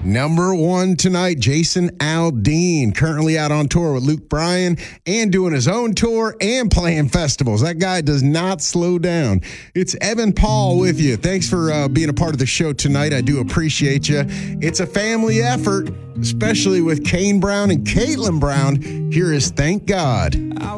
Number one tonight, Jason Aldean, currently out on tour with Luke Bryan and doing his own tour and playing festivals. That guy does not slow down. It's Evan Paul with you. Thanks for being a part of the show tonight. I do appreciate you. It's a family effort, especially with Kane Brown and Caitlin Brown. Here is Thank God.